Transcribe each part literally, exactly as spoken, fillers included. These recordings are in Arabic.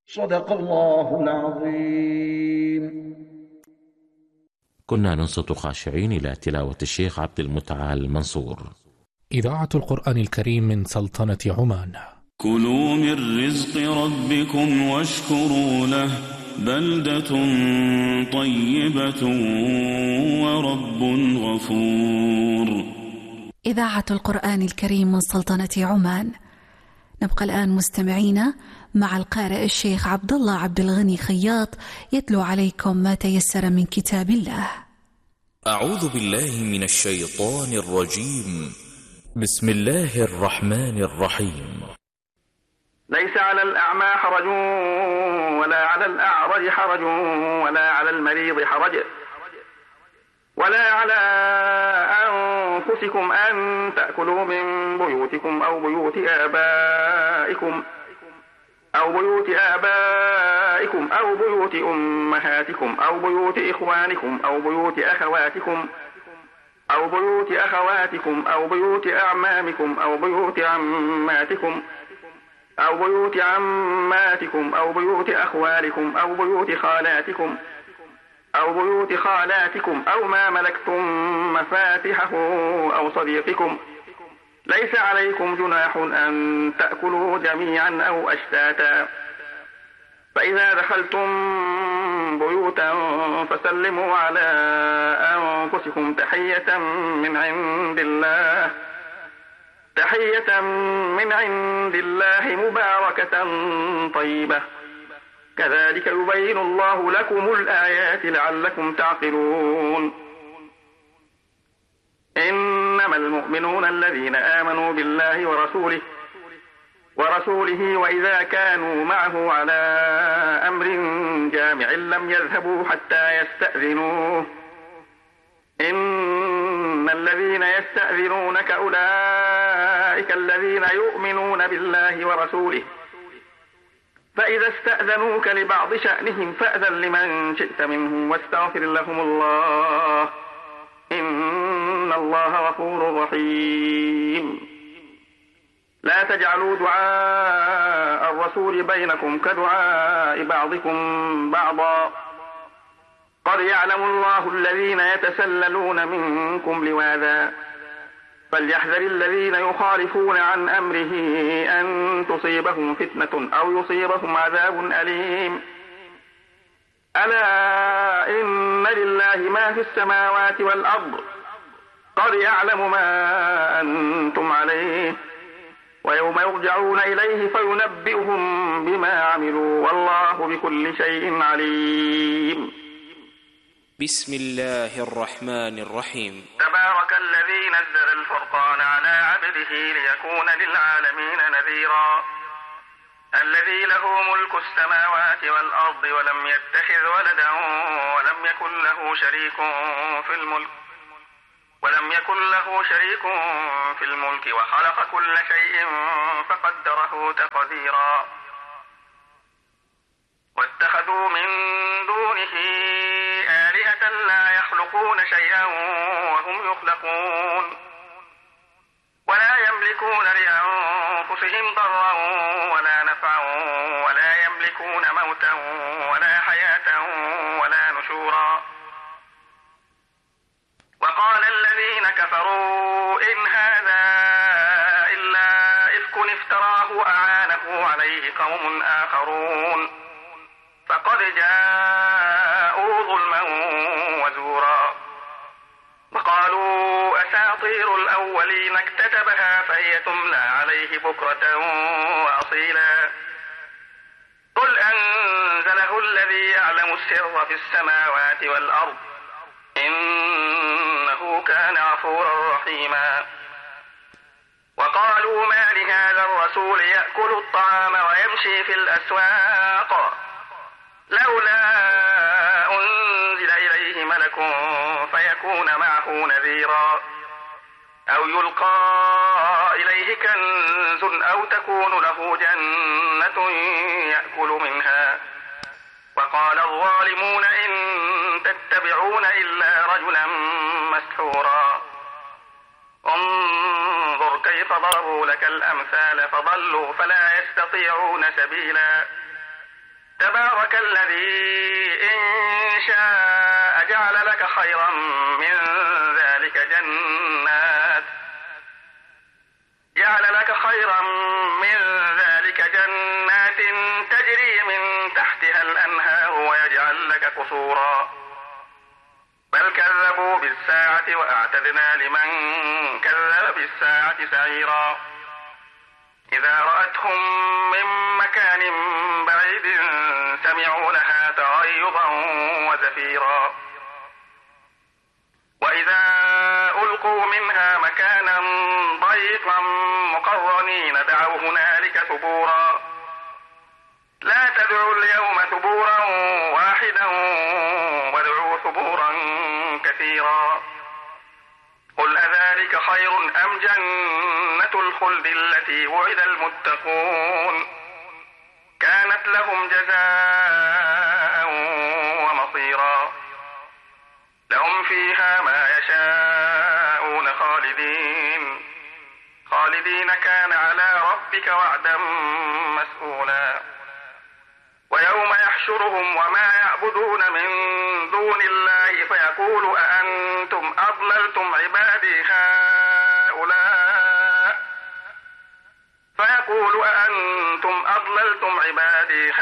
صدق الله العظيم. كنا ننصت خاشعين إلى تلاوة الشيخ عبد المتعال المنصور. إذاعة القرآن الكريم من سلطنة عمان. كلوا من رزق ربكم واشكروا له بلدة طيبة ورب غفور. إذاعة القرآن الكريم من سلطنة عمان. نبقى الآن مستمعين مع القارئ الشيخ عبد الله عبد الغني خياط يتلو عليكم ما تيسر من كتاب الله. أعوذ بالله من الشيطان الرجيم. بسم الله الرحمن الرحيم. ليس على الأعمى حرج ولا على الأعرج حرج ولا على المريض حرج ولا على أنفسكم أن تأكلوا من بيوتكم أو بيوت آبائكم أو بيوت آبائكم أو بيوت أمهاتكم أو بيوت إخوانكم أو بيوت أخواتكم أو بيوت أخواتكم أو بيوت أعمامكم أو بيوت عماتكم أو بيوت عماتكم أو بيوت أخوالكم أو بيوت خالاتكم أو بيوت خالاتكم أو ما ملكتم مفاتحه أو صديقكم. ليس عليكم جناح أن تأكلوا جميعا أو أشتاتا. فإذا دخلتم بيوتا فسلموا على أنفسكم تحية من عند الله تحية من عند الله مباركة طيبة. كذلك يبين الله لكم الآيات لعلكم تعقلون. إنما المؤمنون الذين آمنوا بالله ورسوله ورسوله وإذا كانوا معه على أمر جامع لم يذهبوا حتى يستأذنوه. إن الذين يستأذنونك أولئك الذين يؤمنون بالله ورسوله فإذا استأذنوك لبعض شأنهم فأذن لمن شئت منهم واستغفر لهم الله إن الله غفور رحيم. لا تجعلوا دعاء الرسول بينكم كدعاء بعضكم بعضا قد يعلم الله الذين يتسللون منكم لواذا فليحذر الذين يخالفون عن أمره أن تصيبهم فتنة أو يصيبهم عذاب أليم. ألا إن لله ما في السماوات والأرض قد يعلم ما أنتم عليه ويوم يرجعون إليه فينبئهم بما عملوا والله بكل شيء عليم. بسم الله الرحمن الرحيم. تبارك الذي نزل الفرقان على عبده ليكون للعالمين نذيرا. الذي له ملك السماوات والأرض ولم يتخذ ولدا ولم يكن له شريك في الملك ولم يكن له شريك في الملك وخلق كل شيء فقدره تقديرا. واتخذوا من دونه آلهة لا يخلقون شيئا وهم يخلقون ولا يملكون لأنفسهم ضرا ولا نفعا ولا يملكون موتا ولا حياة ولا نشورا. وقال الذين كفروا إن هذا إلا إفك افتراه أعانه عليه قوم آخرون فقد جاءوا ظلما وزورا. وقالوا أساطير الأولين اكتتبها فهي تملى عليه بكرة وأصيلا. قل أنزله الذي يعلم السر في السماوات والأرض إنه كان غفورا رحيما. وقالوا ما لهذا الرسول يأكل الطعام ويمشي في الأسواق لولا أنزل إليه ملك فيكون معه نذيرا أو يلقى إليه كنز أو تكون له جنة يأكل منها. وقال الظالمون إن تتبعون إلا رجلا مسحورا. انظر كيف ضربوا لك الأمثال فضلوا فلا يستطيعون سبيلا. تبارك الذي إن شاء جعل لك خيرا من ذلك جنات جعل لك خيرا من ذلك جنات تجري من تحتها الأنهار ويجعل لك قصورا بل كذبوا بالساعة وأعتدنا لمن كذب بالساعة سعيرا إذا رأتهم من مكان بعيد سمعوا لها تغيظا وزفيرا وإذا ألقوا منها مكانا ضيقا مقرنين دعوا هنالك ثبورا لا تدعوا اليوم ثبورا واحدا وادعوا ثبورا كثيرا قل أذلك خير أم جنة الخلد التي وعد المتقون كانت لهم جزاء ومصيرا لهم فيها ما يشاءون خالدين خالدين كان على ربك وعدا مسئولا ويوم يحشرهم وما يعبدون من دون الله فيقول أأنتم أضللتم عبادي هؤلاء فيقول أأنتم أضللتم عبادي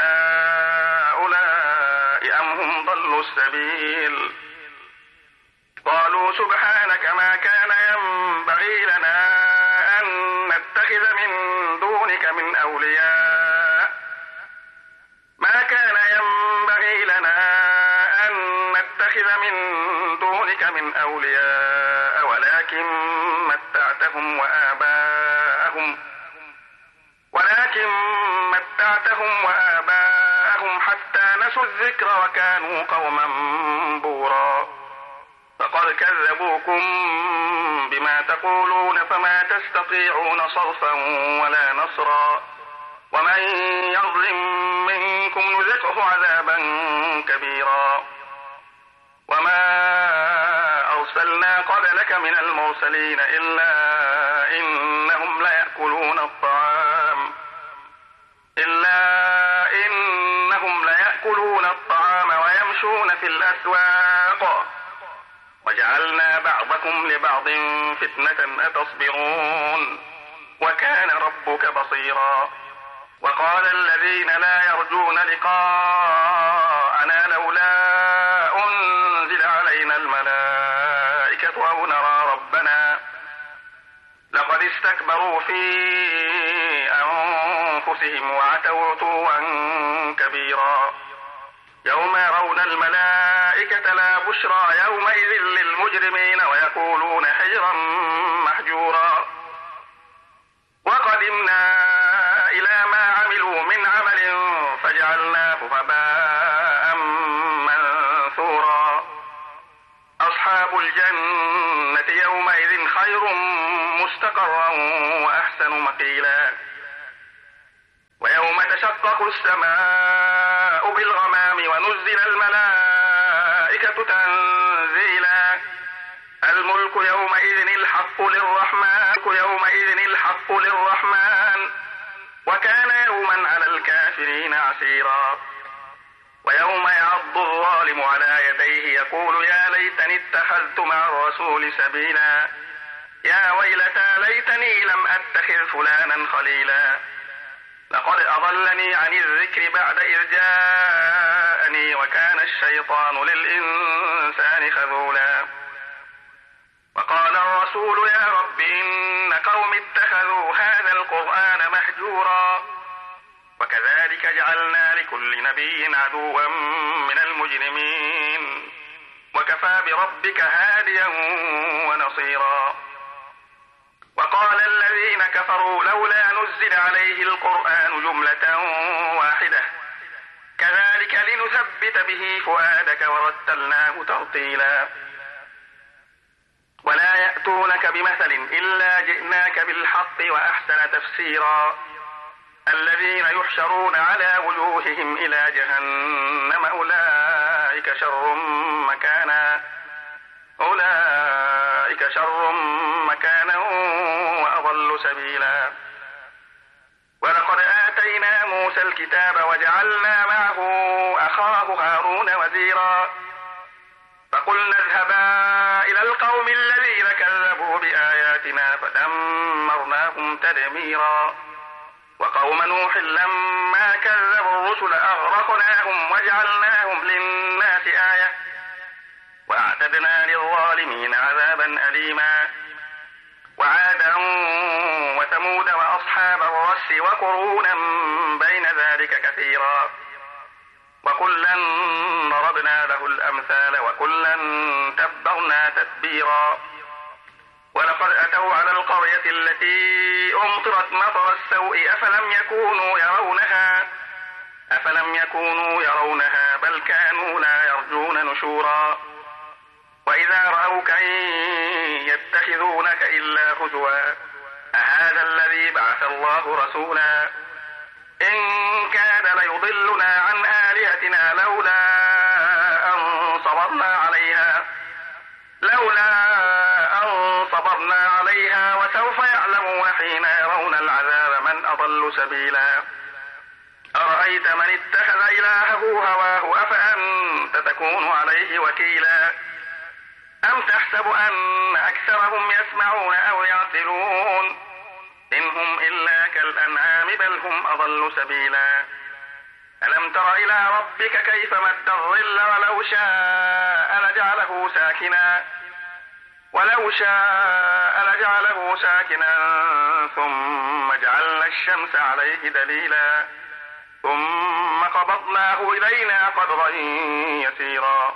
هؤلاء أم هم ضلوا السبيل قالوا سبحانك ما كان ينبغي لنا أن نتخذ من دونك من أولياء ما كان ينبغي لنا أن نتخذ من دونك من أولياء ولكن متعتهم وآباءهم ولكن متعتهم وآباءهم حتى نسوا الذكر وكانوا قوما بورا فقد كذبوكم بما تقولون فما تستطيعون صرفا ولا نصرا ومن يظلم منكم نذقه عذابا كبيرا وما أرسلنا قبلك من المرسلين إلا إنهم ليأكلون الطعام إلا إنهم ليأكلون الطعام ويمشون في الأسواق وجعلنا بعضكم لبعض فتنة أتصبرون وكان ربك بصيرا وقال الذين لا يرجون لقاءنا لولا أنزل علينا الملائكة أو نرى ربنا لقد استكبروا في أنفسهم وعتوا عتوا كبيرا يوم يرون الملائكة لا بشرى يومئذ للمجرمين ويقولون حجرا محجورا وقدمنا إلى ما عملوا من عمل فجعلناه هباء منثورا أصحاب الجنة يومئذ خير مستقرا وأحسن مقيلا ويوم تشقق السماء بالغمام ونزل الملائكة تنزيلا الملك يومئذ الحق للرحمن يومئذ الحق للرحمن وكان يوما على الكافرين عسيرا ويوم يعض الظالم على يديه يقول يا ليتني اتخذت مع الرسول سبيلا يا ويلتى ليتني لم أتخذ فلانا خليلا لقد أضلني عن الذكر بعد إذ جاءني وكان الشيطان للإنسان خذولا وقال الرسول يا رب إن قوم اتخذوا هذا القرآن مهجورا وكذلك جعلنا لكل نبي عدوا من المجرمين وكفى بربك هاديا ونصيرا وقال الذين كفروا لولا نزل عليه القرآن جملة واحدة كذلك لنثبت به فؤادك ورتلناه ترتيلا ولا يأتونك بمثل إلا جئناك بالحق وأحسن تفسيرا الذين يحشرون على وجوههم إلى جهنم أولئك شر مكانا أولئك شر مكانا وأضل سبيلا ولقد آتينا موسى موسى الكتاب وجعلنا معه أخاه هارون وزيرا فقلنا اذهبا إلى القوم الذين كذبوا بآياتنا فدمرناهم تدميرا وقوم نوح لما كذبوا الرسل أغرقناهم وجعلناهم للناس آية وأعتدنا للظالمين عذابا أليما وعادا وثمود وأصحاب الرس وقرونا بين ذلك كثيرا وكلا ضربنا له الأمثال وكلا تبرنا تتبيرا ولقد أتوا على القرية التي أمطرت مطر السوء أفلم يكونوا يرونها أفلم يكونوا يرونها بل كانوا لا يرجون نشورا وإذا رأوك إن يتخذونك إلا هزوا أهذا الذي بعث الله رسولا إن كاد ليضلنا عن آلهتنا لولا أن صبرنا عليها لولا أن صبرنا عليها وسوف يعلمون حين يرون العذاب من أضل سبيلا أرأيت من اتخذ إلهه هواه أفأنت تكون عليه وكيلا أم تحسب أن أكثرهم يسمعون أو يعقلون إن هم إلا كالأنعام بل هم أضل سبيلا ألم تر إلى ربك كيف مد الظل ولو شاء لجعله ساكنا ولو شاء لجعله ساكنا ثم جعلنا الشمس عليه دليلا ثم قبضناه إلينا قبضا يسيرا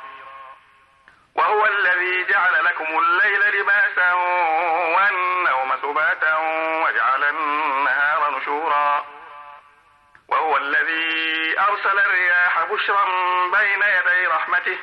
وهو الذي جعل لكم الليل لباسا والنوم سباتا وجعل النهار نشورا وهو الذي أرسل الرياح بشرا بين يدي رحمته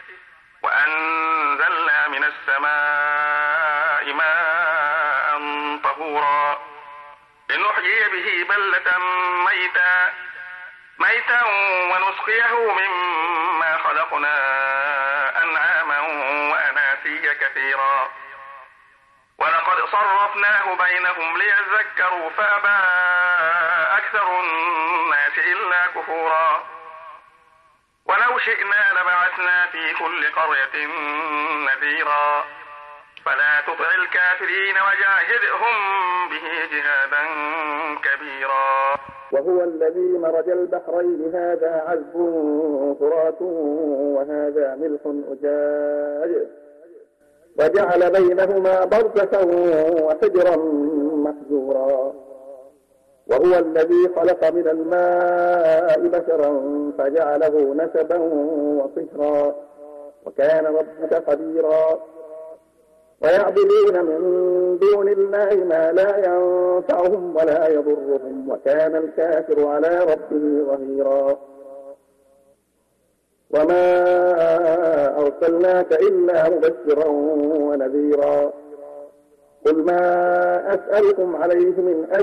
وأنزلنا من السماء ماء طهورا لنحيي به بلة ميتا ميتا ونسقيه مما خلقنا أنعاما وأناسيا كثيرا ولقد صرفناه بينهم ليذكروا فأبى أكثر الناس إلا كفورا ولو شئنا لبعثنا في كل قرية نذيرا فلا تطع الكافرين وجاهدهم به جهادا كبيرا وهو الذي مرج البحرين هذا عذب فرات وهذا ملح أجاج وجعل بينهما برزخا وحجرا محجورا وهو الذي خلق من الماء بشرا فجعله نسبا وصهرا وكان ربك قديرا ويعبدون من دون الله ما لا ينفعهم ولا يضرهم وكان الكافر على ربه ظهيرا وما أرسلناك إلا مبشرا ونذيرا قل ما أسألكم عليه من أجر